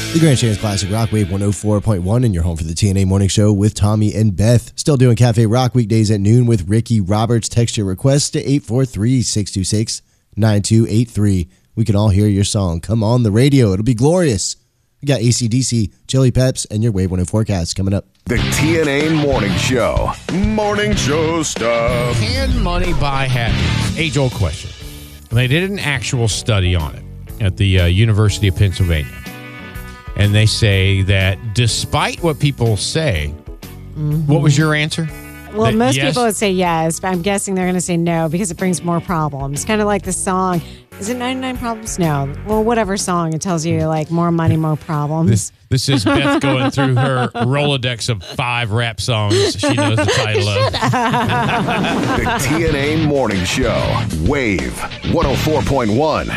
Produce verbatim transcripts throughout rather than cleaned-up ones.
The Grand Chance Classic Rock Wave one oh four point one, and you're home for the T N A Morning Show with Tommy and Beth. Still doing Cafe Rock weekdays at noon with Ricky Roberts. Text your request to eight four three, six two six, nine two eight three. We can all hear your song. Come on the radio. It'll be glorious. We got A C D C, Chili Peps, and your Wave one oh forecast coming up. The T N A Morning Show. Morning Show stuff. Can money buy happiness? Age-old question. They did an actual study on it at the uh, University of Pennsylvania. And they say that despite what people say, mm-hmm. What was your answer? Well, that most yes? people would say yes, but I'm guessing they're going to say no because it brings more problems. Kind of like the song, is it ninety-nine Problems? No. Well, whatever song, it tells you like more money, more problems. This, this is Beth going through her Rolodex of five rap songs she knows the title of. The T N A Morning Show. Wave one oh four point one.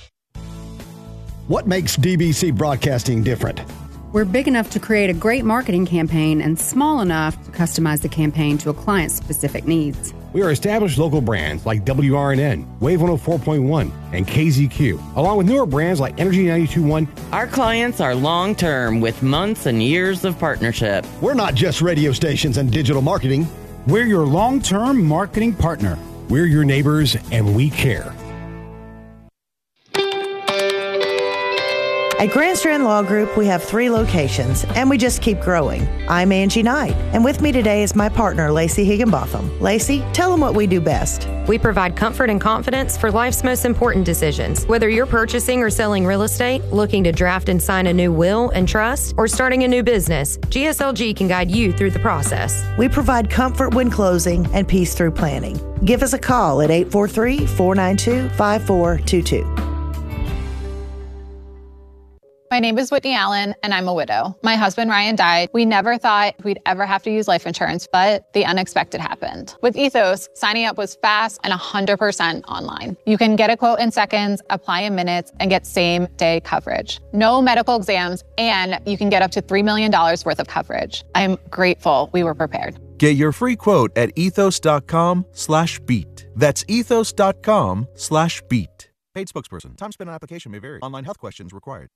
What makes D B C Broadcasting different? We're big enough to create a great marketing campaign and small enough to customize the campaign to a client's specific needs. We are established local brands like W R N N, Wave one oh four point one, and K Z Q, along with newer brands like Energy ninety-two point one. Our clients are long-term with months and years of partnership. We're not just radio stations and digital marketing. We're your long-term marketing partner. We're your neighbors, and we care. At Grand Strand Law Group, we have three locations, and we just keep growing. I'm Angie Knight, and with me today is my partner, Lacey Higginbotham. Lacey, tell them what we do best. We provide comfort and confidence for life's most important decisions. Whether you're purchasing or selling real estate, looking to draft and sign a new will and trust, or starting a new business, G S L G can guide you through the process. We provide comfort when closing and peace through planning. Give us a call at eight four three, four nine two, five four two two. My name is Whitney Allen, and I'm a widow. My husband, Ryan, died. We never thought we'd ever have to use life insurance, but the unexpected happened. With Ethos, signing up was fast and one hundred percent online. You can get a quote in seconds, apply in minutes, and get same-day coverage. No medical exams, and you can get up to three million dollars worth of coverage. I'm grateful we were prepared. Get your free quote at ethos.com slash beat. That's ethos.com slash beat. Paid spokesperson. Time spent on application may vary. Online health questions required.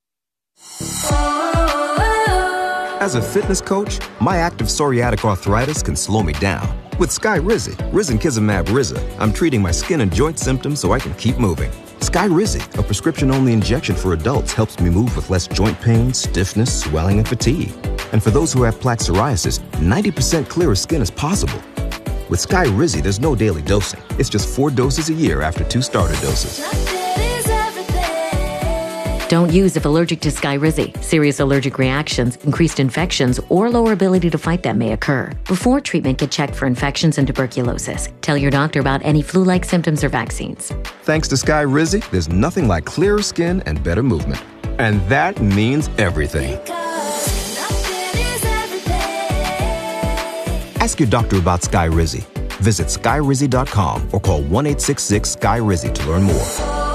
As a fitness coach, my active psoriatic arthritis can slow me down. With Skyrizi, risankizumab Riza, I'm treating my skin and joint symptoms so I can keep moving. Skyrizi, a prescription-only injection for adults, helps me move with less joint pain, stiffness, swelling, and fatigue. And for those who have plaque psoriasis, ninety percent clearer skin is possible. With Skyrizi, there's no daily dosing. It's just four doses a year after two starter doses. Don't use if allergic to Skyrizi. Serious allergic reactions, increased infections, or lower ability to fight them may occur. Before treatment, get checked for infections and tuberculosis. Tell your doctor about any flu-like symptoms or vaccines. Thanks to Skyrizi, there's nothing like clearer skin and better movement. And that means everything. Ask your doctor about Skyrizi. Visit skyrizi dot com or call one eight six six Sky Rizi to learn more.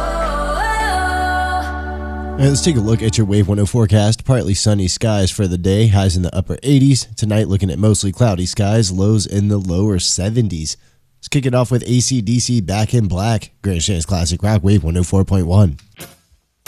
All right, let's take a look at your Wave one oh forecast. Partly sunny skies for the day, highs in the upper eighties. Tonight, looking at mostly cloudy skies, lows in the lower seventies. Let's kick it off with A C D C Back in Black. Grand Chance Classic Rock Wave one oh four point one.